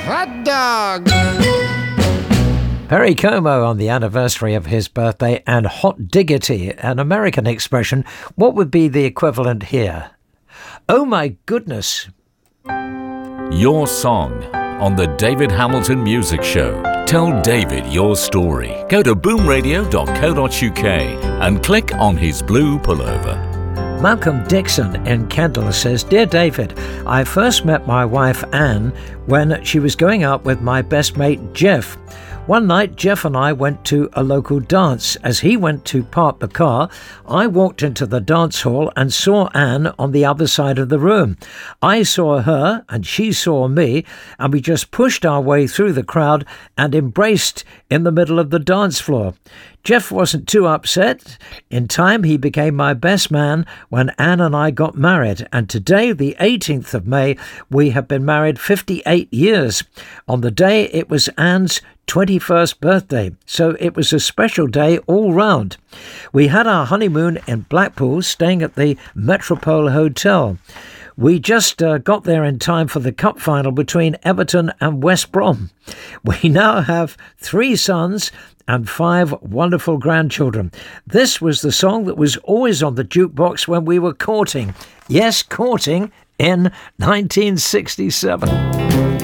Hot dog! Perry Como on the anniversary of his birthday, and hot diggity, an American expression. What would be the equivalent here? Oh my goodness. Your song on the David Hamilton Music Show. Tell David your story. Go to boomradio.co.uk and click on his blue pullover. Malcolm Dixon in Kendal says, Dear David, I first met my wife Anne when she was going out with my best mate Jeff. One night, Jeff and I went to a local dance. As he went to park the car, I walked into the dance hall and saw Anne on the other side of the room. I saw her and she saw me, and we just pushed our way through the crowd and embraced in the middle of the dance floor. Jeff wasn't too upset. In time, he became my best man when Anne and I got married. And today, the 18th of May, we have been married 58 years. On the day, it was Anne's 21st birthday, so it was a special day all round. We had our honeymoon in Blackpool, staying at the Metropole Hotel. We just got there in time for the cup final between Everton and West Brom. We now have 3 sons and 5 wonderful grandchildren. This was the song that was always on the jukebox when we were courting. Yes, courting in 1967.